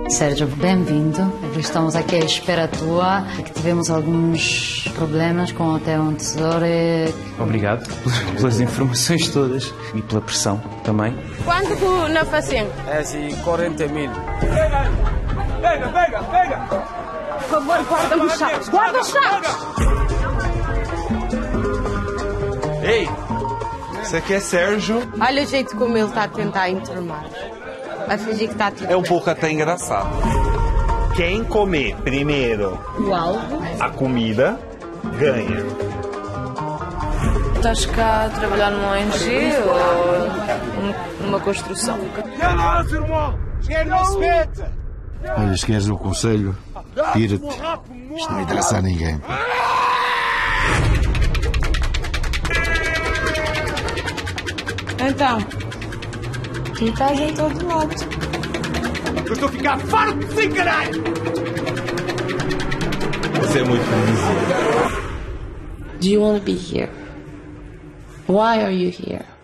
Sérgio, bem-vindo. Estamos aqui à espera tua, que tivemos alguns problemas com o teu antecessor e... Obrigado pelas informações todas e pela pressão também. Quanto que não fazem? É assim, 40 mil. Pega! Por favor, guarda os sacos! Guarda os sacos! Ei, isso aqui é Sérgio. Olha o jeito como ele está a tentar enturmar. Vai fingir que está tudo. É um pouco até engraçado. Quem comer primeiro O alvo. a comida, ganha. Estás cá a trabalhar numa ONG ou numa construção? Olha, se queres um conselho, tira-te. Isto não interessa a ninguém. Então, tu estás em todo lado. Eu estou a ficar farto de si, caralho! Você é muito previsível. Do you want to be here? Why are you here?